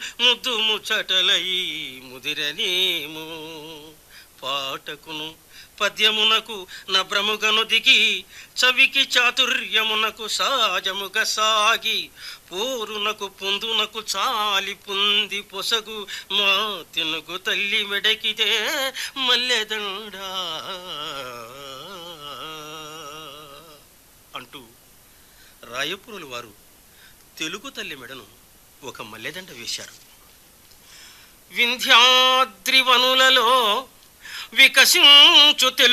ముద్దు ముచ్చటలై ముదిరనేమో పాటకును పద్యమునకు నభ్రముగను దిగి చవికి చాతుర్యమునకు సాజముగ సాగి పోరునకు పుందునకు చాలి పుంది పొసగు మా తినుగు తల్లి మెడకితే మల్లెదండా అంటూ రాయపురులు వారు తెలుగు తల్లి మెడను ఒక మల్లెదండ వేశారు. వింధ్యాద్రి వనులలో వికసించు